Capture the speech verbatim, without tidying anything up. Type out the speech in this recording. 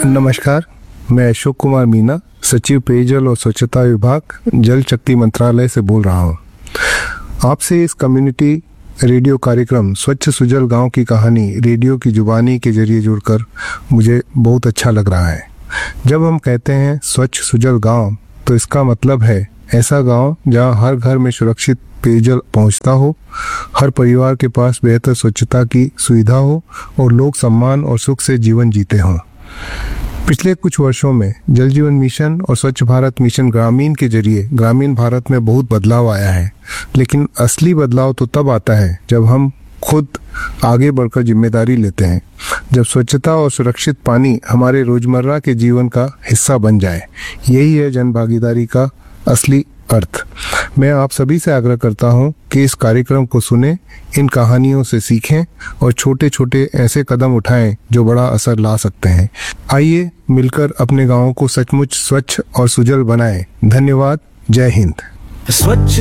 नमस्कार, मैं अशोक कुमार मीना, सचिव पेयजल और स्वच्छता विभाग, जल शक्ति मंत्रालय से बोल रहा हूँ। आपसे इस कम्युनिटी रेडियो कार्यक्रम स्वच्छ सुजल गांव की कहानी रेडियो की जुबानी के जरिए जुड़कर मुझे बहुत अच्छा लग रहा है। जब हम कहते हैं स्वच्छ सुजल गांव, तो इसका मतलब है ऐसा गांव जहां हर घर में सुरक्षित पेयजल पहुंचता हो, हर परिवार के पास बेहतर स्वच्छता की सुविधा हो और लोग सम्मान और सुख से जीवन जीते हों। पिछले कुछ वर्षों में जल जीवन मिशन और स्वच्छ भारत मिशन ग्रामीण के जरिए ग्रामीण भारत में बहुत बदलाव आया है, लेकिन असली बदलाव तो तब आता है जब हम खुद आगे बढ़कर जिम्मेदारी लेते हैं, जब स्वच्छता और सुरक्षित पानी हमारे रोजमर्रा के जीवन का हिस्सा बन जाए। यही है जन भागीदारी का असली अर्थ। मैं आप सभी से आग्रह करता हूं कि इस कार्यक्रम को सुने, इन कहानियों से सीखें और छोटे छोटे ऐसे कदम उठाएं जो बड़ा असर ला सकते हैं। आइए मिलकर अपने गांवों को सचमुच स्वच्छ और सुजल बनाएं। धन्यवाद। जय हिंद। स्वच्छ